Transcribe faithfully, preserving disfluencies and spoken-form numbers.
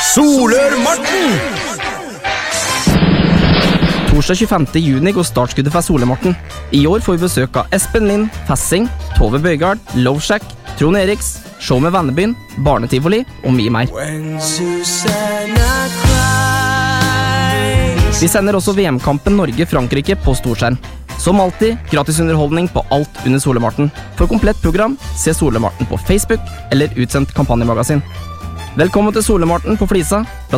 Solør-Morten! Torsdag tjuefemte juni går startskuddet for Solør-Morten. I år får vi besøk av Espen Lind, Fassing, Tove Bøygard, Loveshack, Trond Eriks, Show med Vennebyen, Barnetivoli og mye mer. Vi sender også V M-kampen Norge-Frankrike på storskjerm. Som alltid, gratis underholdning på alt under Solør-Morten. For komplett program, se Solør-Morten på Facebook eller utsendt kampanjemagasin. Velkommen til Solør-Morten på Flisa.